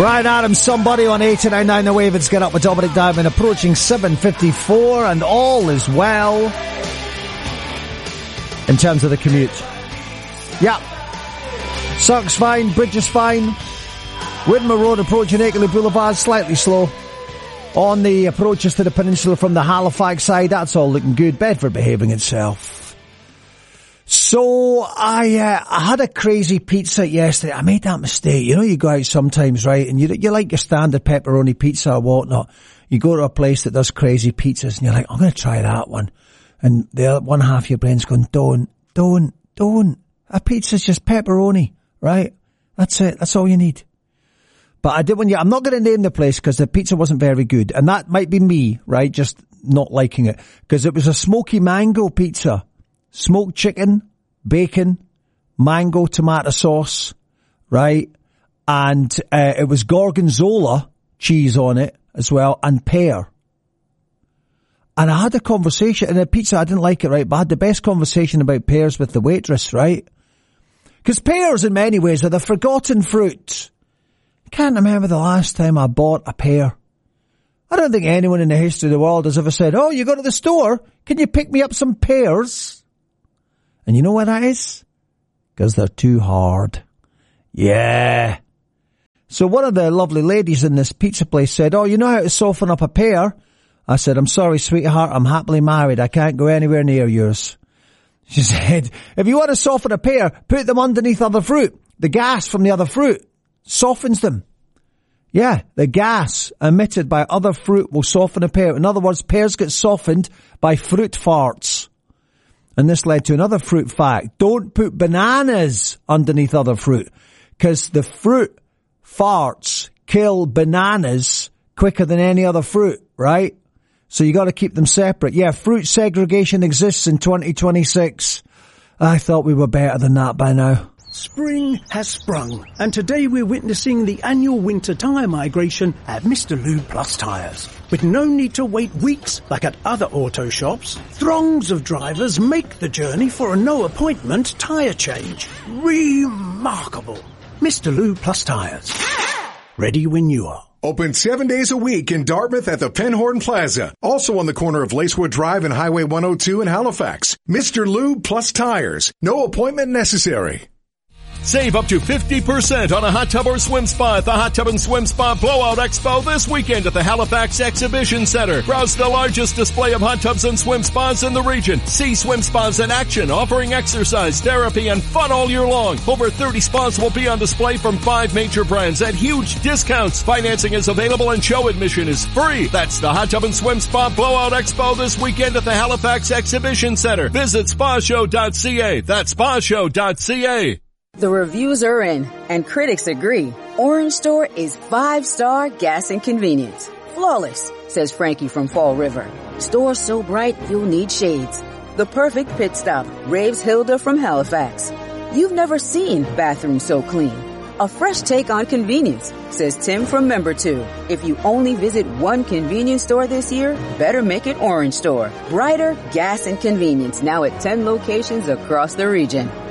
Bryan Adams, Somebody on 89.9 The Wave. It's Get Up with Dominic Diamond, approaching 7:54, and all is well in terms of the commute. Yeah. Cirque's fine, Bridge is fine. Widmer Road approaching Akerley Boulevard, slightly slow. On the approaches to the peninsula from the Halifax side, that's all looking good. Bedford behaving itself. So I had a crazy pizza yesterday. I made that mistake. You know, you go out sometimes, right, and you like your standard pepperoni pizza or whatnot. You go to a place that does crazy pizzas and you're like, I'm going to try that one. And the other one half of your brain's going, don't. A pizza's just pepperoni, right? That's it. That's all you need. But I did I'm not going to name the place because the pizza wasn't very good. And that might be me, right? Just not liking it. Because it was a smoky mango pizza. Smoked chicken, bacon, mango tomato sauce, right? And it was gorgonzola cheese on it as well, and pear. And I had a conversation, and the pizza, I didn't like it, right? But I had the best conversation about pears with the waitress, right? Because pears, in many ways, are the forgotten fruit. I can't remember the last time I bought a pear. I don't think anyone in the history of the world has ever said, oh, you go to the store, can you pick me up some pears? And you know why that is? Because they're too hard. Yeah. So one of the lovely ladies in this pizza place said, oh, you know how to soften up a pear? I said, I'm sorry, sweetheart, I'm happily married. I can't go anywhere near yours. She said, if you want to soften a pear, put them underneath other fruit. The gas from the other fruit softens them. Yeah, the gas emitted by other fruit will soften a pear. In other words, pears get softened by fruit farts. And this led to another fruit fact. Don't put bananas underneath other fruit, because the fruit farts kill bananas quicker than any other fruit, right? So you got to keep them separate. Yeah, fruit segregation exists in 2026. I thought we were better than that by now. Spring has sprung, and today we're witnessing the annual winter tyre migration at Mr. Lube Plus Tyres. With no need to wait weeks like at other auto shops, throngs of drivers make the journey for a no-appointment tyre change. Remarkable. Mr. Lube Plus Tyres. Ready when you are. Open 7 days a week in Dartmouth at the Penhorn Plaza. Also on the corner of Lacewood Drive and Highway 102 in Halifax. Mr. Lube Plus Tyres. No appointment necessary. Save up to 50% on a hot tub or swim spa at the Hot Tub and Swim Spa Blowout Expo this weekend at the Halifax Exhibition Center. Browse the largest display of hot tubs and swim spas in the region. See swim spas in action, offering exercise, therapy, and fun all year long. Over 30 spas will be on display from 5 major brands at huge discounts. Financing is available and show admission is free. That's the Hot Tub and Swim Spa Blowout Expo this weekend at the Halifax Exhibition Center. Visit spashow.ca. That's spashow.ca. The reviews are in, and critics agree. Orange Store is 5-star gas and convenience. Flawless, says Frankie from Fall River. Store so bright you'll need shades. The perfect pit stop, raves Hilda from Halifax. You've never seen bathrooms so clean. A fresh take on convenience, says Tim from Member 2. If you only visit one convenience store this year, better make it Orange Store. Brighter gas and convenience now at 10 locations across the region.